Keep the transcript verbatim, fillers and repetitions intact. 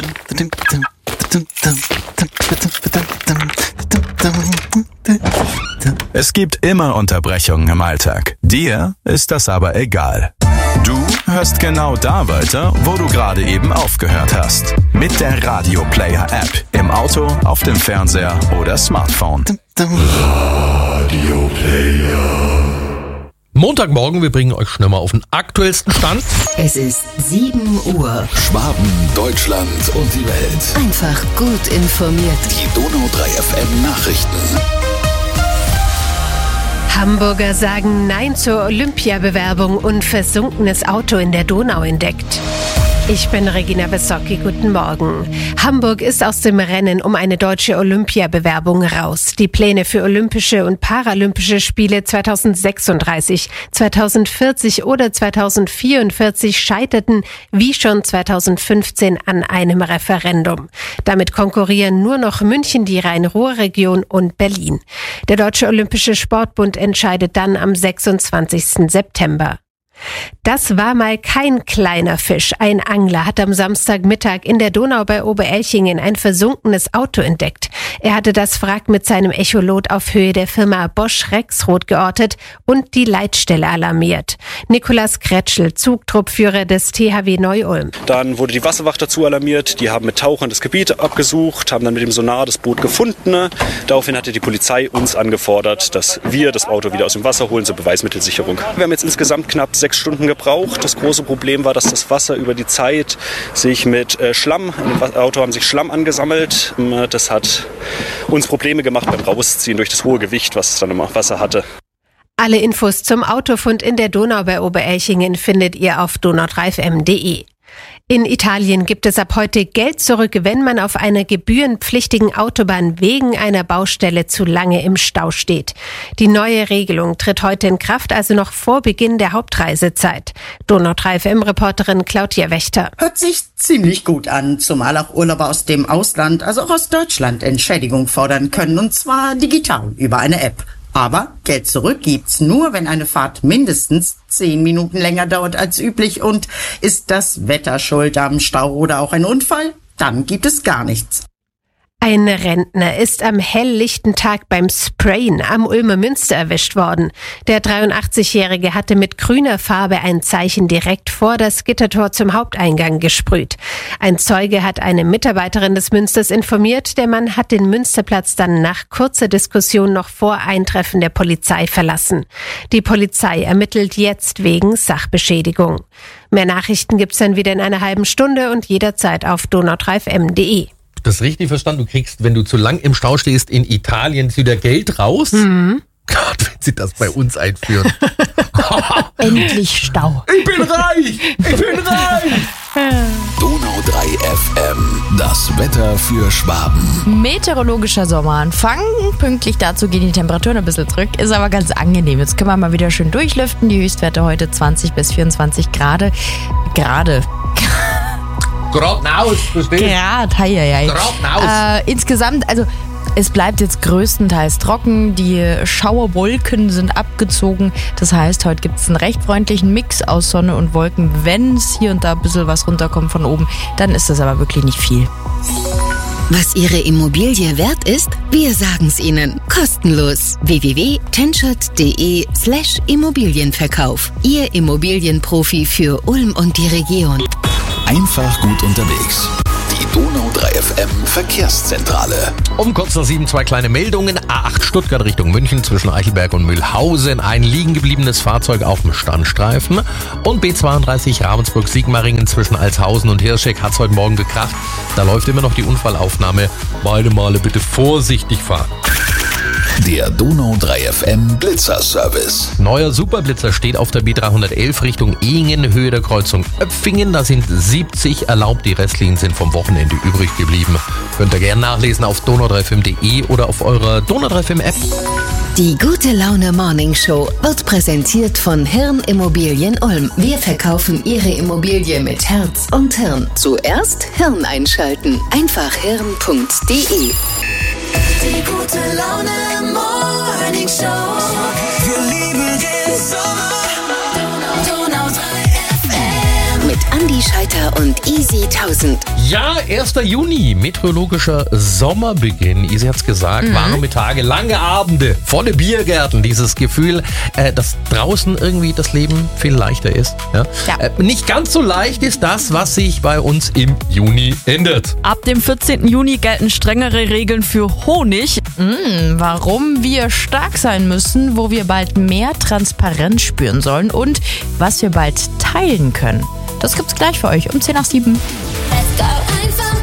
Es gibt immer Unterbrechungen im Alltag. Dir ist das aber egal. Du hörst genau da weiter, wo du gerade eben aufgehört hast. Mit der Radio Player App. Im Auto, auf dem Fernseher oder Smartphone. Radio Player. Montagmorgen, wir bringen euch schnell mal auf den aktuellsten Stand. Es ist sieben Uhr. Schwaben, Deutschland und die Welt. Einfach gut informiert. Die Donau drei F M Nachrichten. Hamburger sagen Nein zur Olympiabewerbung und versunkenes Auto in der Donau entdeckt. Ich bin Regina Wissocki, guten Morgen. Hamburg ist aus dem Rennen um eine deutsche Olympiabewerbung raus. Die Pläne für Olympische und Paralympische Spiele zweitausendsechsunddreißig, zweitausendvierzig oder zweitausendvierundvierzig scheiterten, wie schon zweitausendfünfzehn, an einem Referendum. Damit konkurrieren nur noch München, die Rhein-Ruhr-Region und Berlin. Der Deutsche Olympische Sportbund entscheidet dann am sechsundzwanzigsten September. Das war mal kein kleiner Fisch. Ein Angler hat am Samstagmittag in der Donau bei Oberelchingen ein versunkenes Auto entdeckt. Er hatte das Wrack mit seinem Echolot auf Höhe der Firma Bosch Rexroth geortet und die Leitstelle alarmiert. Nikolaus Kretschel, Zugtruppführer des T H W Neu-Ulm. Dann wurde die Wasserwacht dazu alarmiert. Die haben mit Tauchern das Gebiet abgesucht, haben dann mit dem Sonar das Boot gefunden. Daraufhin hatte die Polizei uns angefordert, dass wir das Auto wieder aus dem Wasser holen zur Beweismittelsicherung. Wir haben jetzt insgesamt knapp sechs Stunden gebraucht. Das große Problem war, dass das Wasser über die Zeit sich mit äh, Schlamm, im Auto haben sich Schlamm angesammelt. Das hat uns Probleme gemacht beim Rausziehen durch das hohe Gewicht, was es dann im Wasser hatte. Alle Infos zum Autofund in der Donau bei Oberelchingen findet ihr auf donau drei f m punkt d e. In Italien gibt es ab heute Geld zurück, wenn man auf einer gebührenpflichtigen Autobahn wegen einer Baustelle zu lange im Stau steht. Die neue Regelung tritt heute in Kraft, also noch vor Beginn der Hauptreisezeit. Donau drei F M-Reporterin Claudia Wächter. Hört sich ziemlich gut an, zumal auch Urlauber aus dem Ausland, also auch aus Deutschland, Entschädigung fordern können, und zwar digital über eine App. Aber Geld zurück gibt's nur, wenn eine Fahrt mindestens zehn Minuten länger dauert als üblich, und ist das Wetter schuld am Stau oder auch ein Unfall, dann gibt es gar nichts. Ein Rentner ist am helllichten Tag beim Sprayen am Ulmer Münster erwischt worden. Der dreiundachtzigjährige hatte mit grüner Farbe ein Zeichen direkt vor das Gittertor zum Haupteingang gesprüht. Ein Zeuge hat eine Mitarbeiterin des Münsters informiert. Der Mann hat den Münsterplatz dann nach kurzer Diskussion noch vor Eintreffen der Polizei verlassen. Die Polizei ermittelt jetzt wegen Sachbeschädigung. Mehr Nachrichten gibt's dann wieder in einer halben Stunde und jederzeit auf donau drei f m punkt d e. Das ist richtig verstanden. Du kriegst, wenn du zu lang im Stau stehst, in Italien wieder Geld raus. Mhm. Gott, wenn sie das bei uns einführen. Endlich Stau. Ich bin reich! Ich bin reich! Donau drei F M. Das Wetter für Schwaben. Meteorologischer Sommeranfang. Pünktlich dazu gehen die Temperaturen ein bisschen zurück. Ist aber ganz angenehm. Jetzt können wir mal wieder schön durchlüften. Die Höchstwerte heute zwanzig bis vierundzwanzig Grad. Gerade. Grad naus, verstehst du? Grad, hei, hei, hei. Grad naus. Äh, insgesamt, also es bleibt jetzt größtenteils trocken. Die Schauerwolken sind abgezogen. Das heißt, heute gibt es einen recht freundlichen Mix aus Sonne und Wolken. Wenn es hier und da ein bisschen was runterkommt von oben, dann ist das aber wirklich nicht viel. Was Ihre Immobilie wert ist? Wir sagen's Ihnen. Kostenlos. w w w punkt tenschert punkt d e slash Immobilienverkauf. Ihr Immobilienprofi für Ulm und die Region. Einfach gut unterwegs. Die Donau drei F M Verkehrszentrale. Um kurz nach sieben zwei kleine Meldungen. A acht Stuttgart Richtung München zwischen Eichelberg und Mühlhausen. Ein liegen gebliebenes Fahrzeug auf dem Standstreifen. Und B zweiunddreißig Ravensburg-Sigmaringen zwischen Altshausen und Hirschegg hat es heute Morgen gekracht. Da läuft immer noch die Unfallaufnahme. Beide Male bitte vorsichtig fahren. Der Donau drei F M Blitzer-Service. Neuer Superblitzer steht auf der B dreihundertelf Richtung Ehingen, Höhe der Kreuzung Öpfingen. Da sind siebzig erlaubt, die restlichen sind vom Wochenende übrig geblieben. Könnt ihr gerne nachlesen auf donau drei f m punkt d e oder auf eurer Donau drei F M App. Die Gute Laune Morning Show wird präsentiert von Hirn Immobilien Ulm. Wir verkaufen Ihre Immobilie mit Herz und Hirn. Zuerst Hirn einschalten. Einfach hirn punkt d e. Die Gute Laune Morning Show. Wir lieben den Sommer. Donau drei F M. Mit Andi Scheiter und Easy tausend. Ja, erster Juni, meteorologischer Sommerbeginn. Easy hat's gesagt, mhm. warme Tage, lange Abende, volle Biergärten. Dieses Gefühl, äh, dass draußen irgendwie das Leben viel leichter ist. Ja? Ja. Äh, nicht ganz so leicht ist das, was sich bei uns im Juni ändert. Ab dem vierzehnten Juni gelten strengere Regeln für Honig. Mm, warum wir stark sein müssen, wo wir bald mehr Transparenz spüren sollen und was wir bald teilen können. Das gibt's gleich für euch um zehn nach sieben. Let's go einfach